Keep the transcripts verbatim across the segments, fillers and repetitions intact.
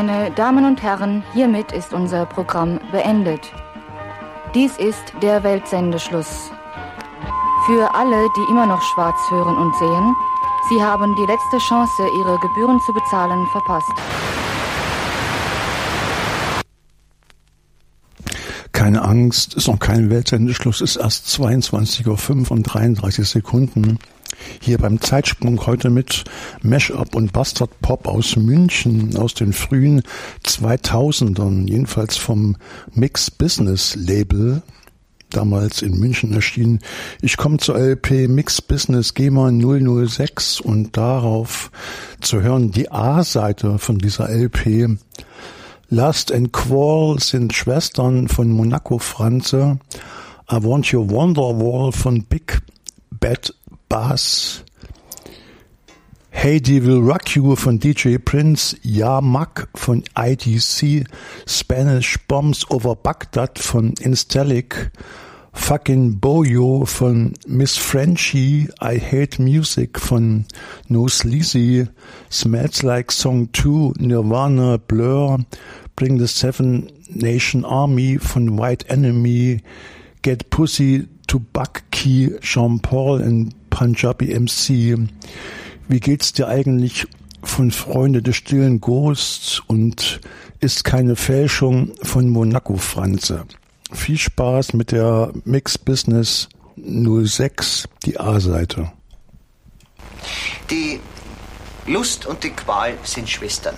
Meine Damen und Herren, hiermit ist unser Programm beendet. Dies ist der Weltsendeschluss. Für alle, die immer noch schwarz hören und sehen, Sie haben die letzte Chance, Ihre Gebühren zu bezahlen, verpasst. Keine Angst, ist noch kein Weltsendeschluss, ist erst zweiundzwanzig Uhr fünf und dreiunddreißig Sekunden. Hier beim Zeitsprung heute mit Mashup und Bastard Pop aus München aus den frühen zweitausendern, jedenfalls vom Mix Business Label, damals in München erschienen. Ich komme zur L P Mix Business GEMA null null sechs und darauf zu hören die A-Seite von dieser L P. Lust and Qual sind Schwestern von Monaco Franze. I Want Your Wonderwall von Big Bad Bass. Hey Die Will Rock You von D J Prince. Ja Mack von I D C. Spanish Bombs Over Baghdad von Instalic. Fucking Boyo von Miss Frenchie. I Hate Music von No Sleazy. Smells Like Song two Nirvana Blur. Bring the Seven Nation Army von White Enemy. Get Pussy to Bucky, Jean Paul und Punjabi M C. Wie geht's dir eigentlich von Freunde des stillen Ghosts und ist keine Fälschung von Monaco Franze. Viel Spaß mit der Mix Business null sechs, die A-Seite. Die Lust und die Qual sind Schwestern.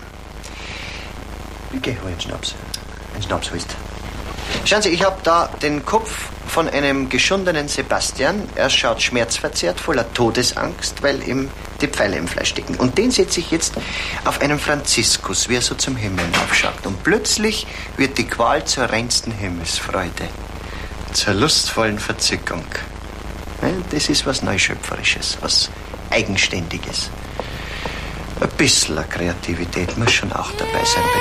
Ich geh, hol einen Schnaps. Ein Schnaps willst. Schauen Sie, ich habe da den Kopf von einem geschundenen Sebastian. Er schaut schmerzverzerrt, voller Todesangst, weil ihm die Pfeile im Fleisch stecken. Und den setze ich jetzt auf einen Franziskus, wie er so zum Himmel aufschaut. Und plötzlich wird die Qual zur reinsten Himmelsfreude, zur lustvollen Verzückung. Das ist was Neuschöpferisches, was Eigenständiges. Ein bisschen Kreativität muss schon auch dabei sein bei